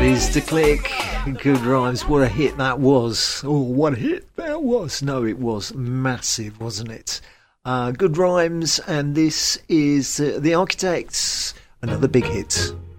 Mr. Click, Good Rhymes. What a hit that was. Oh, what a hit that was. No, it was massive, wasn't it? Good Rhymes, and this is The Architects, another big hit.